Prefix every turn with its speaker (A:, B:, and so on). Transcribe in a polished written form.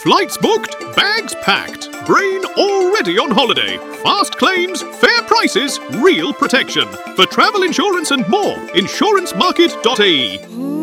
A: Flights booked, bags packed, brain already on holiday. Fast claims, fair prices, real protection. For travel insurance and more, insurancemarket.ie.